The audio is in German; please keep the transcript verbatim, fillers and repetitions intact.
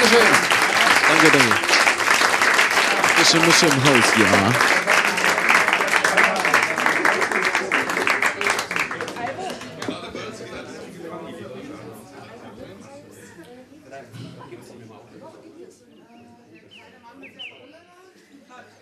Dankeschön. Danke, danke. Bisschen Musse im Hals, ja. Thank you.